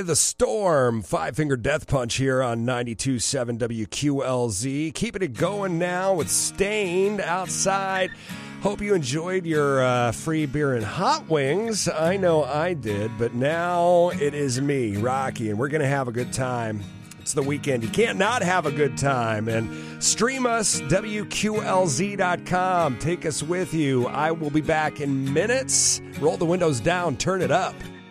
the Storm, Five Finger Death Punch here on 92.7 WQLZ. Keeping it going now with Stained outside. Hope you enjoyed your free beer and hot wings. I know I did, but now it is me, Rocky, and we're going to have a good time. It's the weekend. You can't not have a good time. And stream us, WQLZ.com. Take us with you. I will be back in minutes. Roll the windows down. Turn it up.